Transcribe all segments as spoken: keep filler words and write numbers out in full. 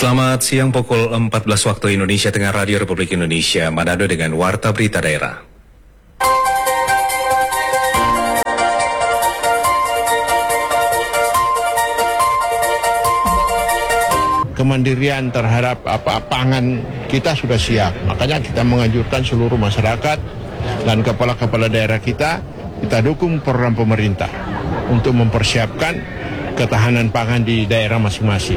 Selamat siang, pukul empat belas waktu Indonesia Tengah, Radio Republik Indonesia Manado dengan Warta Berita Daerah. Kemandirian terhadap apa pangan kita sudah siap. Makanya kita menganjurkan seluruh masyarakat dan kepala-kepala daerah kita, kita dukung program pemerintah untuk mempersiapkan ketahanan pangan di daerah masing-masing.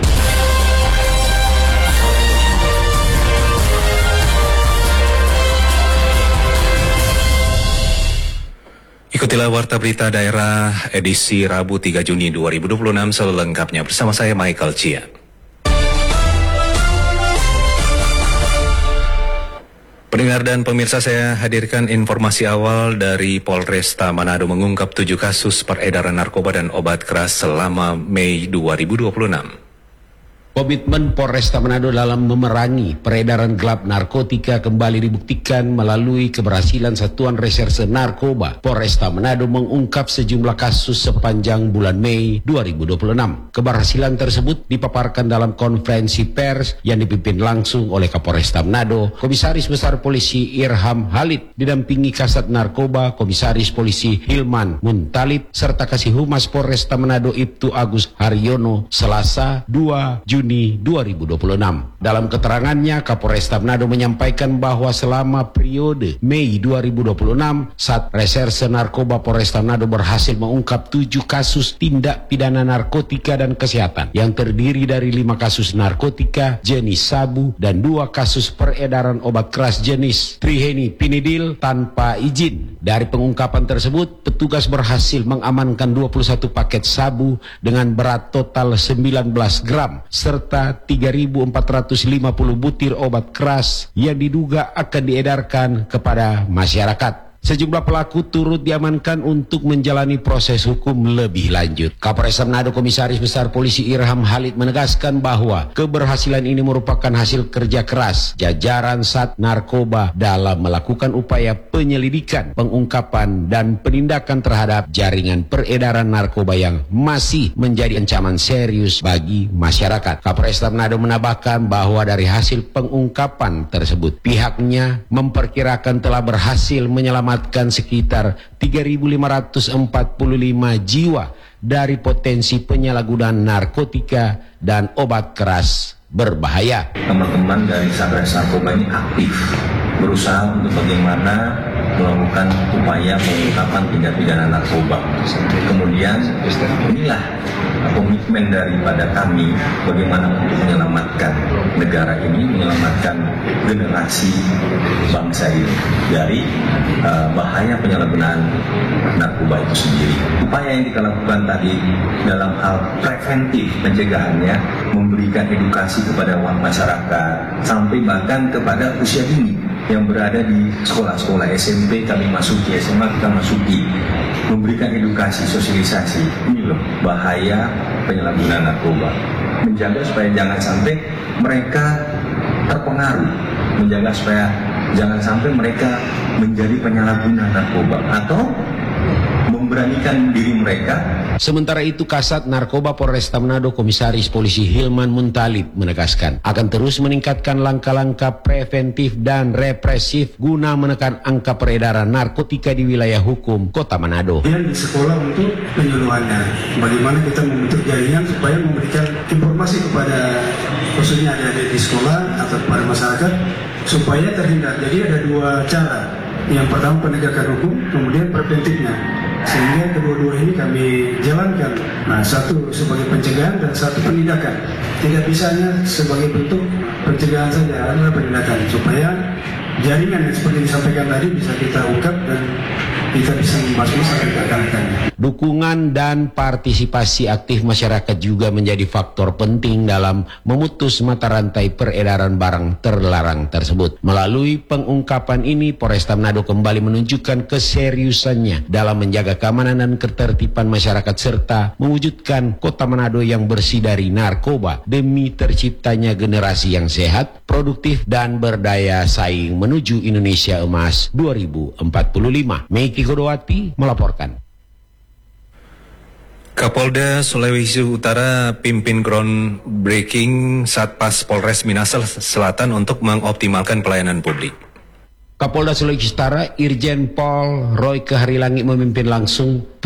Ikutilah Warta Berita Daerah edisi Rabu tiga Juni dua ribu dua puluh enam selengkapnya bersama saya Michael Chia. Pendengar dan pemirsa, saya hadirkan informasi awal dari Polresta Manado mengungkap tujuh kasus peredaran narkoba dan obat keras selama Mei dua ribu dua puluh enam. Komitmen Polresta Manado dalam memerangi peredaran gelap narkotika kembali dibuktikan melalui keberhasilan Satuan Reserse Narkoba. Polresta Manado mengungkap sejumlah kasus sepanjang bulan Mei dua ribu dua puluh enam. Keberhasilan tersebut dipaparkan dalam konferensi pers yang dipimpin langsung oleh Kapolresta Manado, Komisaris Besar Polisi Irham Halid, didampingi Kasat Narkoba, Komisaris Polisi Hilman Muntalib, serta Kasih Humas Polresta Manado Ibtu Agus Haryono, Selasa dua Juni dua ribu dua puluh enam. Dalam keterangannya, Kapolresta Manado menyampaikan bahwa selama periode Mei dua ribu dua puluh enam, Sat Reserse Narkoba Polresta Manado berhasil mengungkap tujuh kasus tindak pidana narkotika dan kesehatan yang terdiri dari lima kasus narkotika jenis sabu dan dua kasus peredaran obat keras jenis trihenipinidil tanpa izin. Dari pengungkapan tersebut, petugas berhasil mengamankan dua puluh satu paket sabu dengan berat total sembilan belas gram serta tiga ribu empat ratus lima puluh butir obat keras yang diduga akan diedarkan kepada masyarakat. Sejumlah pelaku turut diamankan untuk menjalani proses hukum lebih lanjut. Kapolres Manado Komisaris Besar Polisi Irham Halid menegaskan bahwa keberhasilan ini merupakan hasil kerja keras jajaran Sat Narkoba dalam melakukan upaya penyelidikan, pengungkapan, dan penindakan terhadap jaringan peredaran narkoba yang masih menjadi ancaman serius bagi masyarakat. Kapolres Manado menambahkan bahwa dari hasil pengungkapan tersebut, pihaknya memperkirakan telah berhasil menyelamatkan sekitar tiga ribu lima ratus empat puluh lima jiwa dari potensi penyalahgunaan narkotika dan obat keras berbahaya. Teman-teman dari Satgas Narkoba ini aktif berusaha untuk bagaimana melakukan upaya pengungkapan tindak pidana narkoba. Kemudian inilah komitmen daripada kami bagaimana untuk menyelamatkan negara ini, menyelamatkan generasi bangsa ini dari uh, bahaya penyalahgunaan narkoba itu sendiri. Upaya yang kita lakukan tadi dalam hal preventif pencegahannya, memberikan edukasi kepada masyarakat sampai bahkan kepada usia dini yang berada di sekolah-sekolah S M P kami masuki, S M A kita masuki, memberikan edukasi, sosialisasi. Ini loh bahaya penyalahgunaan narkoba. Menjaga supaya jangan sampai mereka terpengaruh, menjaga supaya jangan sampai mereka menjadi penyalahguna narkoba atau memberanikan diri mereka. Sementara itu, Kasat Narkoba Polresta Manado Komisaris Polisi Hilman Muntalib menegaskan akan terus meningkatkan langkah-langkah preventif dan represif guna menekan angka peredaran narkotika di wilayah hukum Kota Manado. Di sekolah untuk penyuluhannya, bagaimana kita membentuk jaringan supaya memberikan informasi kepada khususnya adik-adik di sekolah atau kepada masyarakat supaya terhindar. Jadi ada dua cara. Yang pertama penegakan hukum, kemudian preventifnya. Sehingga kedua-dua ini kami jalankan. Nah, satu sebagai pencegahan dan satu penindakan. Tidak bisa hanya sebagai bentuk pencegahan saja, adalah penindakan. Supaya jaringan yang seperti disampaikan tadi bisa kita ungkap dan kita bisa membasmi sampai ke akar-akarnya. Dukungan dan partisipasi aktif masyarakat juga menjadi faktor penting dalam memutus mata rantai peredaran barang terlarang tersebut. Melalui pengungkapan ini, Polresta Manado kembali menunjukkan keseriusannya dalam menjaga keamanan dan ketertiban masyarakat serta mewujudkan Kota Manado yang bersih dari narkoba demi terciptanya generasi yang sehat, produktif, dan berdaya saing menuju Indonesia Emas dua ribu empat puluh lima. Meiki Kodowati melaporkan. Kapolda Sulawesi Utara pimpin groundbreaking Satpas Polres Minahasa Selatan untuk mengoptimalkan pelayanan publik. Kapolda Sulawesi Utara Irjen Pol Roy Keharilangi memimpin langsung